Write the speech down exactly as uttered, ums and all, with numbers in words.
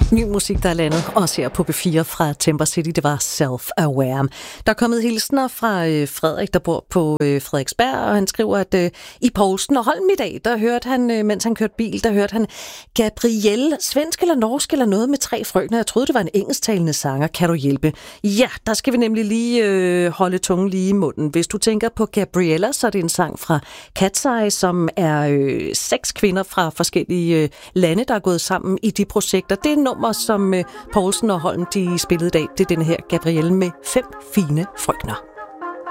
Ny musik, der er landet også her på B fire fra Temper City, det var Self-Aware. Der er kommet hilsner fra øh, Frederik, der bor på øh, Frederiksberg, og han skriver, at øh, i Poulsen og Holm i dag, der hørte han, øh, mens han kørte bil, der hørte han Gabrielle, svensk eller norsk eller noget med tre frøkner. Jeg troede, det var en engelsktalende sanger. Kan du hjælpe? Ja, der skal vi nemlig lige øh, holde tungen lige i munden. Hvis du tænker på Gabriella, så er det en sang fra Katseye, som er øh, seks kvinder fra forskellige øh, lande, der er gået sammen i de projekter. Det er nummer, som Poulsen og Holm de spillede i dag. Det er den her Gabrielle med fem fine frøkner.